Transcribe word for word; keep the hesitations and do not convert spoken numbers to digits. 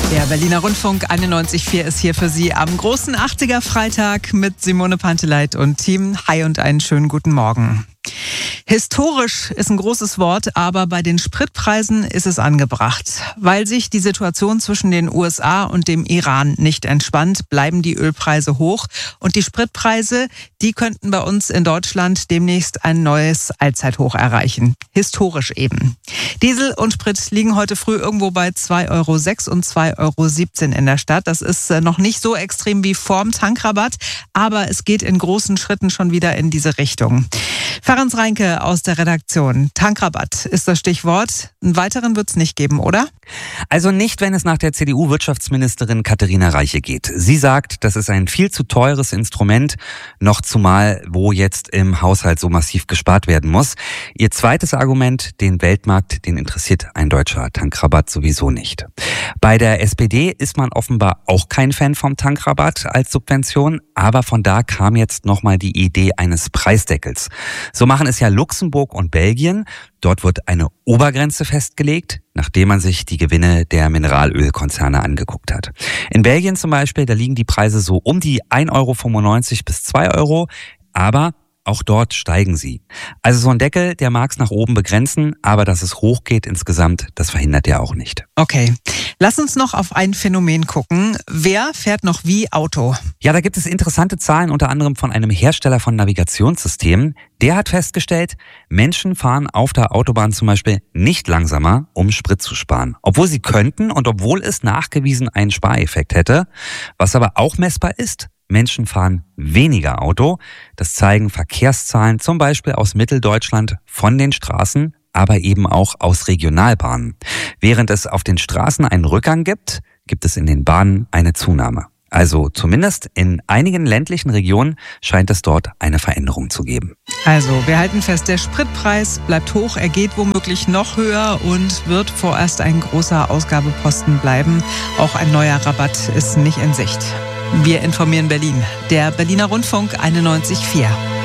Der Berliner Rundfunk einundneunzig Komma vier ist hier für Sie am großen achtziger Freitag mit Simone Panteleit und Team. Hi und einen schönen guten Morgen. Historisch ist ein großes Wort, aber bei den Spritpreisen ist es angebracht. Weil sich die Situation zwischen den U S A und dem Iran nicht entspannt, bleiben die Ölpreise hoch. Und die Spritpreise, die könnten bei uns in Deutschland demnächst ein neues Allzeithoch erreichen. Historisch eben. Diesel und Sprit liegen heute früh irgendwo bei zwei Euro sechs und zwei Euro siebzehn in der Stadt. Das ist noch nicht so extrem wie vorm Tankrabatt, aber es geht in großen Schritten schon wieder in diese Richtung. Ferenc Reinke aus der Redaktion. Tankrabatt ist das Stichwort. Einen weiteren wird es nicht geben, oder? Also nicht, wenn es nach der C D U-Wirtschaftsministerin Katharina Reiche geht. Sie sagt, das ist ein viel zu teures Instrument, noch zumal, wo jetzt im Haushalt so massiv gespart werden muss. Ihr zweites Argument, den Weltmarkt, den interessiert ein deutscher Tankrabatt sowieso nicht. Bei der S P D ist man offenbar auch kein Fan vom Tankrabatt als Subvention, aber von da kam jetzt nochmal die Idee eines Preisdeckels. So machen es ja Luxemburg und Belgien. Dort wird eine Obergrenze festgelegt, nachdem man sich die Gewinne der Mineralölkonzerne angeguckt hat. In Belgien zum Beispiel, da liegen die Preise so um die ein Euro fünfundneunzig bis zwei Euro, aber auch dort steigen sie. Also so ein Deckel, der mag es nach oben begrenzen, aber dass es hochgeht insgesamt, das verhindert er auch nicht. Okay, lass uns noch auf ein Phänomen gucken. Wer fährt noch wie Auto? Ja, da gibt es interessante Zahlen, unter anderem von einem Hersteller von Navigationssystemen. Der hat festgestellt, Menschen fahren auf der Autobahn zum Beispiel nicht langsamer, um Sprit zu sparen. Obwohl sie könnten und obwohl es nachgewiesen einen Spareffekt hätte. Was aber auch messbar ist, Menschen fahren weniger Auto. Das zeigen Verkehrszahlen zum Beispiel aus Mitteldeutschland von den Straßen, aber eben auch aus Regionalbahnen. Während es auf den Straßen einen Rückgang gibt, gibt es in den Bahnen eine Zunahme. Also zumindest in einigen ländlichen Regionen scheint es dort eine Veränderung zu geben. Also wir halten fest, der Spritpreis bleibt hoch, er geht womöglich noch höher und wird vorerst ein großer Ausgabeposten bleiben. Auch ein neuer Rabatt ist nicht in Sicht. Wir informieren Berlin. Der Berliner Rundfunk einundneunzig Komma vier.